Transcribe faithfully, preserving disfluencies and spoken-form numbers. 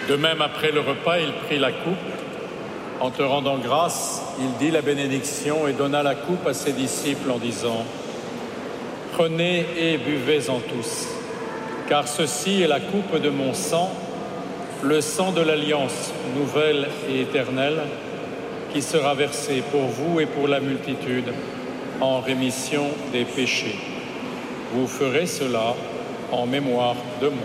De même, après le repas, il prit la coupe. En te rendant grâce, il dit la bénédiction et donna la coupe à ses disciples en disant « Prenez et buvez-en tous, car ceci est la coupe de mon sang, le sang de l'alliance nouvelle et éternelle, qui sera versé pour vous et pour la multitude en rémission des péchés. Vous ferez cela en mémoire de moi. »